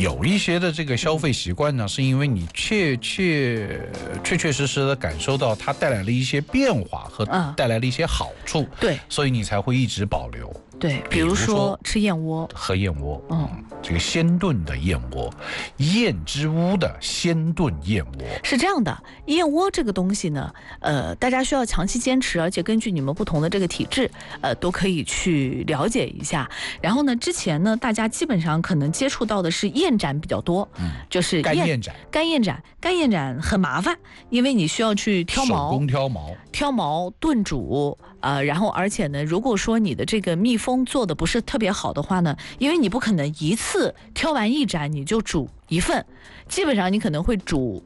有一些的这个消费习惯呢，是因为你确实实的感受到它带来了一些变化和带来了一些好处， 对， 所以你才会一直保留。 对，比如说吃燕窝， 喝燕窝，这个鲜炖的燕窝，燕之屋的鲜炖燕窝是这样的。燕窝这个东西呢，大家需要长期坚持，而且根据你们不同的这个体质，都可以去了解一下。然后呢，之前呢，大家基本上可能接触到的是燕盏比较多，就是干燕盏。 干燕盏很麻烦，因为你需要去挑毛， 手工挑毛炖煮。然后而且呢，如果说你的这个密封做的不是特别好的话呢，因为你不可能一次挑完一盏你就煮一份，基本上你可能会煮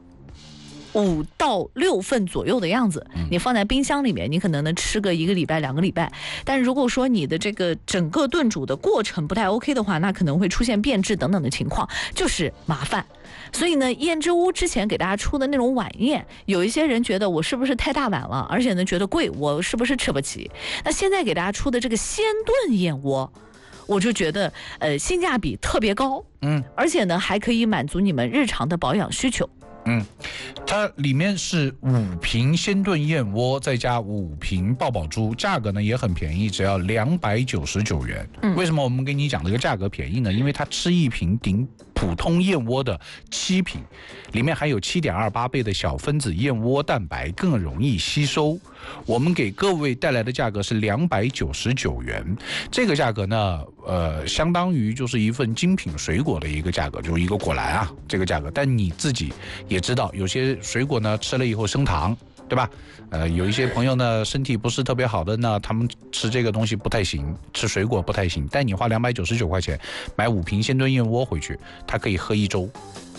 5到6份左右的样子，你放在冰箱里面，你可能能吃个1个礼拜、2个礼拜。但如果说你的这个整个炖煮的过程不太 OK 的话，那可能会出现变质等等的情况，就是麻烦。所以呢，燕之屋之前给大家出的那种晚宴，有一些人觉得我是不是太大碗了，而且呢觉得贵，我是不是吃不起？那现在给大家出的这个鲜炖燕窝，我就觉得性价比特别高，而且呢还可以满足你们日常的保养需求。 它里面是5瓶鲜炖燕窝，再加5瓶爆宝珠，价格呢也很便宜，只要299元。为什么我们跟你讲这个价格便宜呢？因为它吃1瓶顶普通燕窝的7瓶，里面含有7.28倍的小分子燕窝蛋白，更容易吸收。我们给各位带来的价格是299元，这个价格呢，相当于就是一份精品水果的一个价格，就是一个果篮啊，这个价格。但你自己也知道，有些水果呢吃了以后升糖，对吧？有一些朋友呢身体不是特别好的呢，他们吃这个东西不太行，吃水果不太行。但你花299块钱买5瓶鲜炖燕窝回去，它可以喝一周，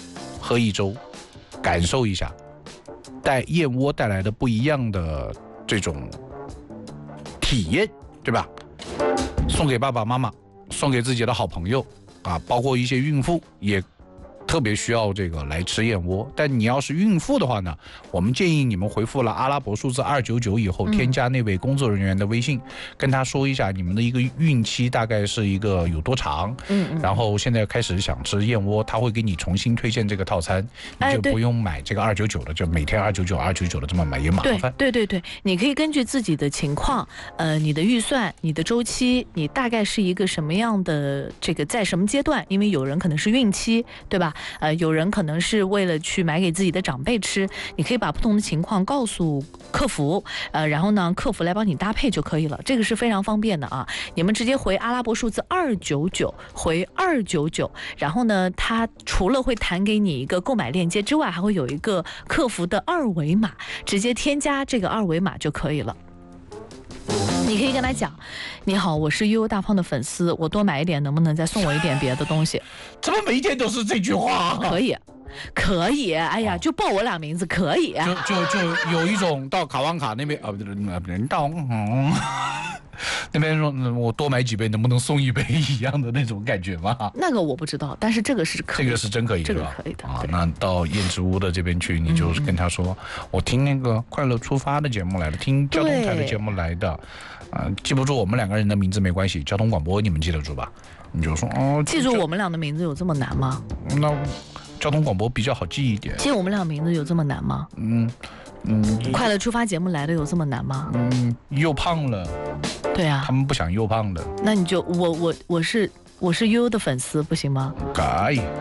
感受一下带燕窝带来的不一样的这种体验，对吧？送给爸爸妈妈，送给自己的好朋友啊，包括一些孕妇也特别需要这个来吃燕窝。但你要是孕妇的话呢，我们建议你们回复了阿拉伯数字299以后，添加那位工作人员的微信，跟他说一下你们的一个孕期大概是一个有多长，然后现在开始想吃燕窝，他会给你重新推荐这个套餐，你就不用买这个299的，就每天299的这么买也麻烦。 对，你可以根据自己的情况，你的预算、你的周期，你大概是一个什么样的这个在什么阶段？因为有人可能是孕期，对吧？有人可能是为了去买给自己的长辈吃，你可以把不同的情况告诉客服，然后呢，客服来帮你搭配就可以了，这个是非常方便的啊。你们直接回阿拉伯数字299，回299，然后呢，它除了会弹给你一个购买链接之外，还会有一个客服的2维码，直接添加这个2维码就可以了。你可以跟他讲，你好，我是悠悠大胖的粉丝，我多买一点，能不能再送我一点别的东西？ 怎么每一天都是这句话？ 可以，哎呀，就报我俩名字可以。 就有一种到卡旺卡那边到那边说我多买几杯能不能送一杯一样的那种感觉吗？ 那个我不知道，但是这个是可以， 这个是真可以， 这个可以的啊。那到燕之屋的这边去，你就跟他说，我听那个快乐出发的节目来的，听交通台的节目来的，记不住我们2个人的名字没关系，交通广播你们记得住吧？你就说记住我们俩的名字有这么难吗？ 那交通广播比较好记一点。 记我们俩名字有这么难吗？快乐出发节目来的有这么难吗？ 又胖了。 对啊， 他们不想又胖的。 那你就我是悠悠的粉丝，不行吗？ 可以。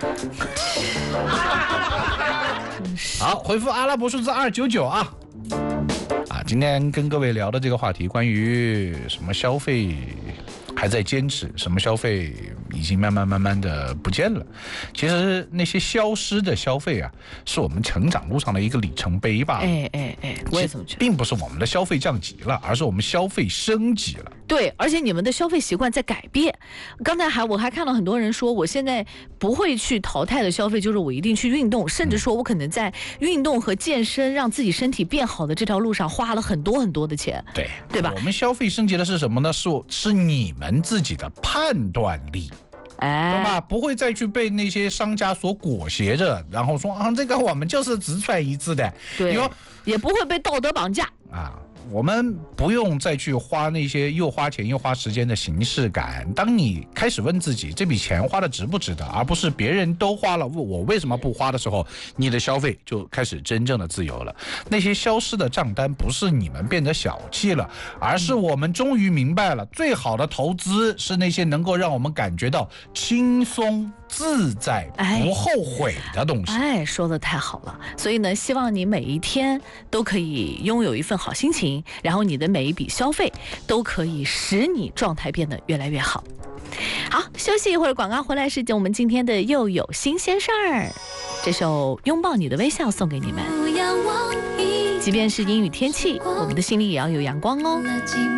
好，回复阿拉伯数字299啊。今天跟各位聊的这个话题，关于什么消费还在坚持，什么消费已经慢慢的不见了。其实那些消失的消费啊，是我们成长路上的一个里程碑吧。 我也这么觉得， 并不是我们的消费降级了，而是我们消费升级了。 对，而且你们的消费习惯在改变。刚才我还看到很多人说，我现在不会去淘汰的消费就是我一定去运动，甚至说我可能在运动和健身让自己身体变好的这条路上花了很多的钱。对吧？ 我们消费升级的是什么呢？是你们自己的判断力。懂吧？不会再去被那些商家所裹挟着，然后说这个我们就是只穿一次的， 对，也不会被道德绑架啊。 我们不用再去花那些又花钱又花时间的形式感。当你开始问自己这笔钱花的值不值得，而不是别人都花了我为什么不花的时候，你的消费就开始真正的自由了。那些消失的账单不是你们变得小气了，而是我们终于明白了，最好的投资是那些能够让我们感觉到轻松自在不后悔的东西。 说得太好了。所以呢，希望你每一天都可以拥有一份好心情，然后你的每一笔消费都可以使你状态变得越来越好。好，休息一会儿，广告回来是我们今天的又有新鲜事儿。这首拥抱你的微笑送给你们。即便是阴雨天气，我们的心里也要有阳光哦。